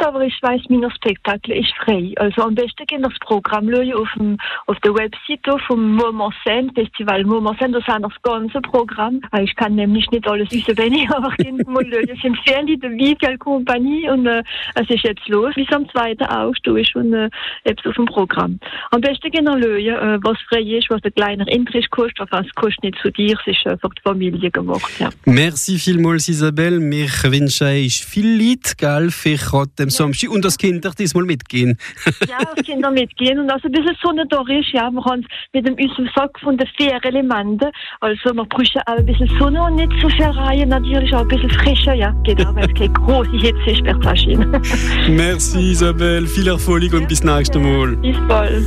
aber ich weiss, mein Spektakel ist frei. Also am besten gehen das Programm schauen auf der Webseite vom Moment Scène, Festival Moment Scène, das ist das ganze Programm. Ich kann nämlich nicht alles auswendig, aber gehen mal schauen. Es sind viele dabei, viele Kompanie und es ist jetzt los. Bis am 2. August ist schon etwas auf dem Programm. Am besten gehen schauen, was frei ist, was der kleine Eintritt kostet, was kostet nicht zu dir, es ist für die Familie gemacht. Ja. Merci vielmals, Isabel. Wir wünschen euch viel Leid, gell, für dem Samstag und das Kinder diesmal mitgehen. Ja, das Kinder mitgehen und also ein bisschen Sonne da ist, ja, wir haben mit unserem Sack von den 4 Elementen, also wir brauchen auch ein bisschen Sonne und nicht zu viel Reihen, natürlich auch ein bisschen frischer, ja, genau, weil es keine große Hitze ist per Taschine. Merci Isabel, viel Erfolg und bis nächstes Mal. Bis bald.